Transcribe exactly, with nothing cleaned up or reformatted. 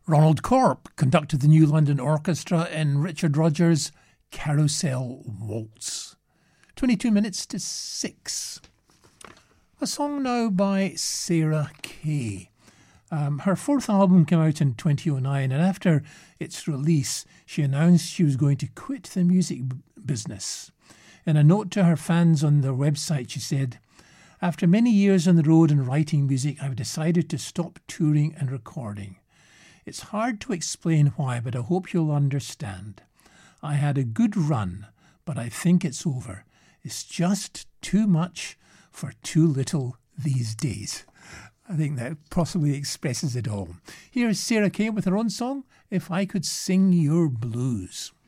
Ronald Corp conducted the New London Orchestra in Richard Rodgers' Carousel Waltz. twenty-two minutes to six. A song now by Sarah Kay. Um, her fourth album came out in twenty oh nine, and after its release, she announced she was going to quit the music b- business. In a note to her fans on their website, she said, "After many years on the road and writing music, I've decided to stop touring and recording. It's hard to explain why, but I hope you'll understand. I had a good run, but I think it's over. It's just too much for too little these days." I think that possibly expresses it all. Here's Sarah Kay with her own song, If I Could Sing Your Blues.